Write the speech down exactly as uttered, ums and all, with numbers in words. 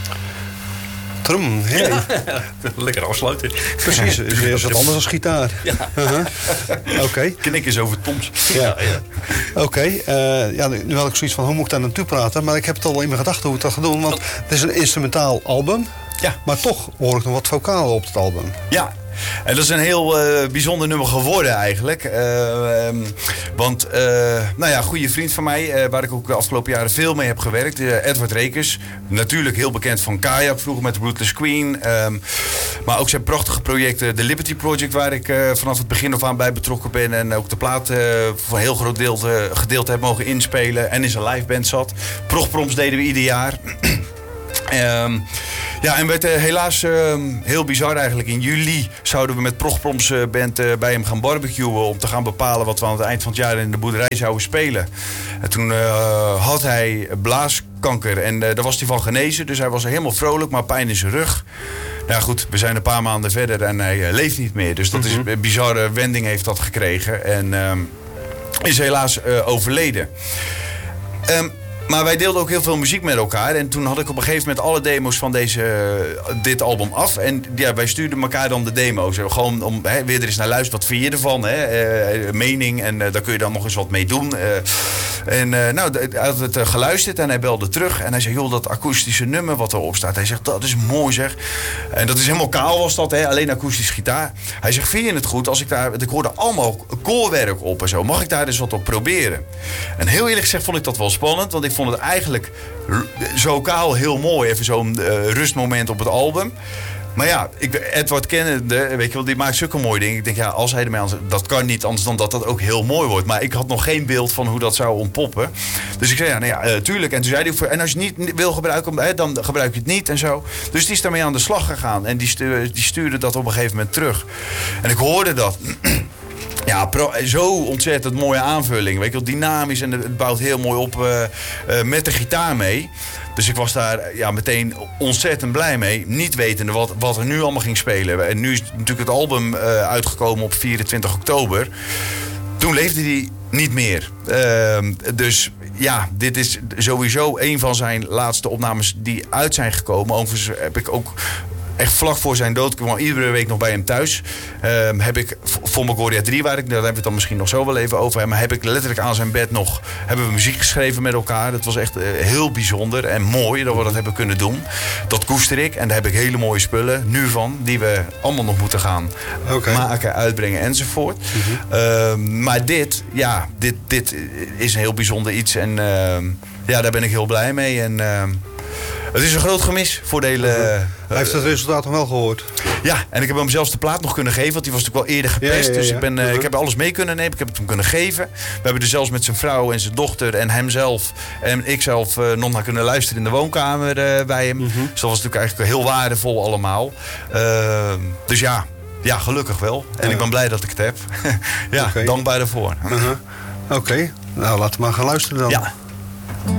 Trum, hey. Ja, lekker afsluiten. Precies, is weer wat anders dan gitaar. Ja. Uh-huh. Oké. Okay. Knik eens over Toms. Ja. Ja, ja. Oké, okay. uh, ja, nu had ik zoiets van, hoe moet ik daar naartoe praten? Maar ik heb het al in mijn gedachten hoe ik dat ga doen. Want het is een instrumentaal album. Ja. Maar toch hoor ik nog wat vocalen op het album. Ja. En dat is een heel uh, bijzonder nummer geworden eigenlijk. Uh, um, want, uh, nou ja, een goede vriend van mij, uh, waar ik ook de afgelopen jaren veel mee heb gewerkt. Uh, Edward Rekers. Natuurlijk heel bekend van Kayak, vroeger met de Ruthless Queen. Um, maar ook zijn prachtige projecten, The Liberty Project, waar ik uh, vanaf het begin af aan bij betrokken ben. En ook de plaat uh, voor een heel groot deel, uh, gedeelte heb mogen inspelen. En in zijn liveband zat. Progproms deden we ieder jaar. Um, ja, en werd uh, helaas uh, heel bizar eigenlijk. In juli zouden we met Progproms uh, band uh, bij hem gaan barbecuen om te gaan bepalen wat we aan het eind van het jaar in de boerderij zouden spelen. En toen uh, had hij blaaskanker en uh, daar was hij van genezen. Dus hij was helemaal vrolijk, maar pijn in zijn rug. Nou goed, we zijn een paar maanden verder en hij uh, leeft niet meer. Dus dat is een bizarre wending heeft dat gekregen. En uh, is helaas uh, overleden. Um, Maar wij deelden ook heel veel muziek met elkaar. En toen had ik op een gegeven moment alle demo's van deze, dit album af. En ja, wij stuurden elkaar dan de demo's. Gewoon om hè, weer er eens naar luisteren. Wat vind je ervan? Hè? Uh, mening. En uh, daar kun je dan nog eens wat mee doen. Uh, en uh, nou, hij had het uh, geluisterd en hij belde terug. En hij zei, joh, dat akoestische nummer wat erop staat. Hij zegt, dat is mooi zeg. En dat is helemaal kaal was dat, hè? Alleen akoestisch gitaar. Hij zegt, vind je het goed als ik daar... Ik hoorde allemaal koorwerk op en zo. Mag ik daar dus wat op proberen? En heel eerlijk gezegd vond ik dat wel spannend. Want ik vond het eigenlijk zo kaal heel mooi. Even zo'n uh, rustmoment op het album. Maar ja, ik, Edward kennende, weet je wel, die maakt zulke mooie dingen. Ik denk, ja, als hij ermee aan... Dat kan niet anders dan dat dat ook heel mooi wordt. Maar ik had nog geen beeld van hoe dat zou ontpoppen. Dus ik zei, ja, nou ja, uh, tuurlijk. En toen zei hij, en als je het niet wil gebruiken, hè, dan gebruik je het niet en zo. Dus die is daarmee aan de slag gegaan. En die stuurde, die stuurde dat op een gegeven moment terug. En ik hoorde dat... Ja, pro, zo ontzettend mooie aanvulling. Weet je wel, dynamisch en het bouwt heel mooi op uh, uh, met de gitaar mee. Dus ik was daar ja, meteen ontzettend blij mee. Niet wetende wat, wat er nu allemaal ging spelen. En nu is natuurlijk het album uh, uitgekomen op vierentwintig oktober. Toen leefde hij niet meer. Uh, dus ja, dit is sowieso een van zijn laatste opnames die uit zijn gekomen. Overigens heb ik ook... Echt vlak voor zijn dood, ik kwam iedere week nog bij hem thuis. Uh, heb ik voor Magoria drie, waar ik, daar hebben we het dan misschien nog zo wel even over. Maar heb ik letterlijk aan zijn bed nog, hebben we muziek geschreven met elkaar. Dat was echt uh, heel bijzonder en mooi dat we dat hebben kunnen doen. Dat koester ik en daar heb ik hele mooie spullen nu van, die we allemaal nog moeten gaan okay. maken, uitbrengen enzovoort. Mm-hmm. Uh, maar dit, ja, dit, dit is een heel bijzonder iets en uh, ja, daar ben ik heel blij mee. En, uh, het is een groot gemis voor de hele... Uh, Hij heeft het resultaat nog wel gehoord. Ja, en ik heb hem zelfs de plaat nog kunnen geven. Want die was natuurlijk wel eerder gepest. Ja, ja, ja. Dus ik, ben, uh, uh-huh. ik heb alles mee kunnen nemen. Ik heb het hem kunnen geven. We hebben er zelfs met zijn vrouw en zijn dochter en hemzelf... en ikzelf uh, nog naar kunnen luisteren in de woonkamer uh, bij hem. Uh-huh. Dus dat was natuurlijk eigenlijk heel waardevol allemaal. Uh, dus ja, ja, gelukkig wel. En uh-huh. ik ben blij dat ik het heb. ja, okay. Dankbaar daarvoor. Uh-huh. Oké, okay. Nou laten we maar gaan luisteren dan. Ja.